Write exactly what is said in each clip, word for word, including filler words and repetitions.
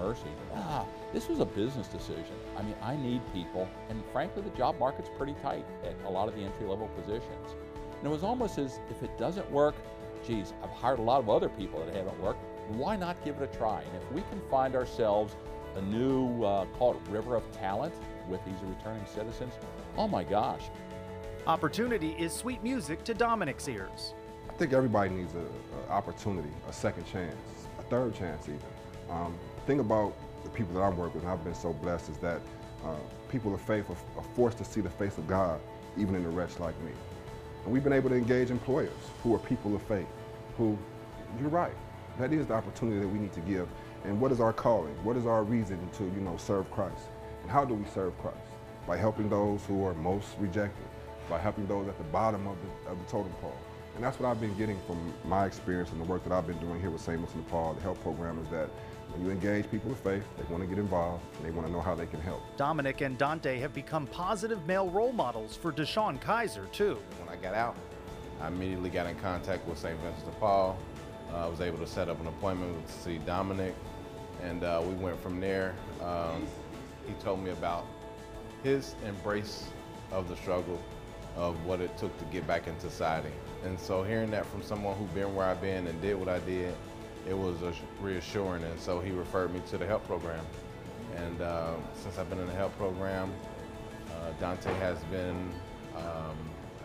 Mercy. Ah, this was a business decision. I mean, I need people, and frankly, the job market's pretty tight at a lot of the entry-level positions. And it was almost as if it doesn't work, geez, I've hired a lot of other people that haven't worked, why not give it a try? And if we can find ourselves a new, uh, call it river of talent with these returning citizens, oh my gosh. Opportunity is sweet music to Dominic's ears. I think everybody needs an opportunity, a second chance, a third chance even. Um, the thing about the people that I'm working with, and I've been so blessed, is that uh, people of faith are, are forced to see the face of God, even in a wretch like me. And we've been able to engage employers who are people of faith, who, you're right, that is the opportunity that we need to give. And what is our calling? What is our reason to, you know, serve Christ? And how do we serve Christ? By helping those who are most rejected, by helping those at the bottom of the, of the totem pole. And that's what I've been getting from my experience and the work that I've been doing here with Saint Vincent de Paul, the help program, is that when you engage people of faith, they want to get involved, and they want to know how they can help. Dominic and Dante have become positive male role models for Deshaun Kaiser, too. When I got out, I immediately got in contact with Saint Vincent de Paul. Uh, I was able to set up an appointment to see Dominic, and uh, we went from there. Um, he told me about his embrace of the struggle, of what it took to get back into society. And so hearing that from someone who'd been where I've been and did what I did, it was reassuring. And so he referred me to the HELP program. And uh, since I've been in the HELP program, uh, Dante has been um,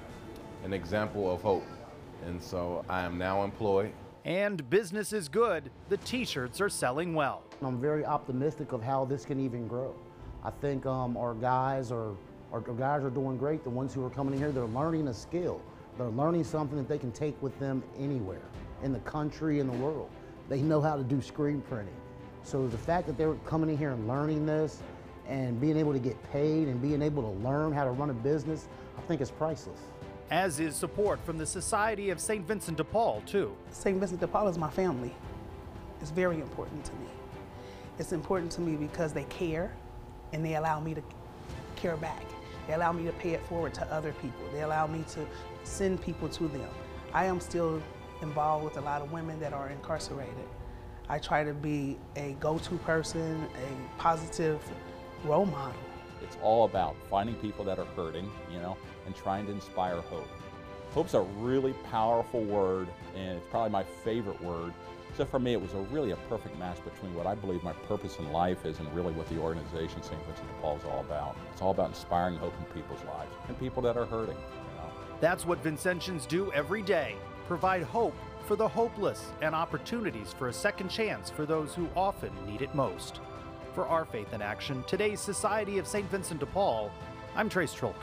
an example of hope. And so I am now employed. And business is good. The t-shirts are selling well. I'm very optimistic of how this can even grow. I think um, our guys are Our guys are doing great. The ones who are coming in here, they're learning a skill. They're learning something that they can take with them anywhere, in the country, in the world. They know how to do screen printing. So the fact that they're coming in here and learning this and being able to get paid and being able to learn how to run a business, I think is priceless. As is support from the Society of Saint Vincent de Paul, too. Saint Vincent de Paul is my family. It's very important to me. It's important to me because they care and they allow me to care back. They allow me to pay it forward to other people. They allow me to send people to them. I am still involved with a lot of women that are incarcerated. I try to be a go-to person, a positive role model. It's all about finding people that are hurting, you know, and trying to inspire hope. Hope's a really powerful word, and it's probably my favorite word. So for me, it was a really a perfect match between what I believe my purpose in life is and really what the organization Saint Vincent de Paul is all about. It's all about inspiring hope in people's lives and people that are hurting. You know? That's what Vincentians do every day, provide hope for the hopeless and opportunities for a second chance for those who often need it most. For Our Faith in Action, today's Society of Saint Vincent de Paul, I'm Trace Trulka.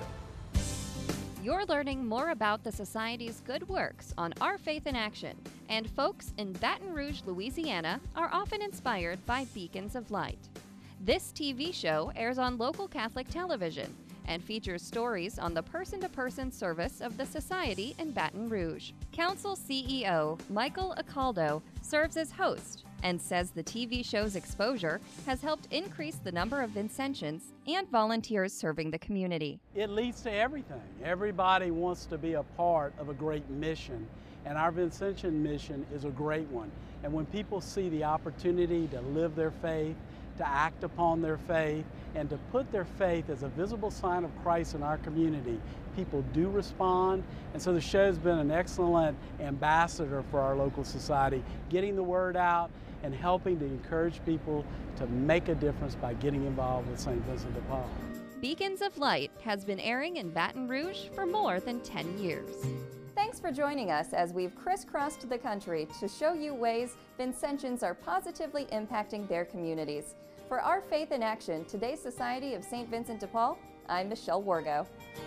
You're learning more about the Society's good works on Our Faith in Action, and folks in Baton Rouge, Louisiana are often inspired by Beacons of Light. This T V show airs on local Catholic television and features stories on the person-to-person service of the Society in Baton Rouge. Council C E O Michael Acaldo serves as host and says the T V show's exposure has helped increase the number of Vincentians and volunteers serving the community. It leads to everything. Everybody wants to be a part of a great mission, and our Vincentian mission is a great one. And when people see the opportunity to live their faith, to act upon their faith, and to put their faith as a visible sign of Christ in our community, people do respond. And so the show's been an excellent ambassador for our local society, getting the word out and helping to encourage people to make a difference by getting involved with Saint Vincent de Paul. Beacons of Light has been airing in Baton Rouge for more than ten years. Thanks for joining us as we've crisscrossed the country to show you ways Vincentians are positively impacting their communities. For Our Faith in Action, today's Society of Saint Vincent de Paul, I'm Michelle Wargo.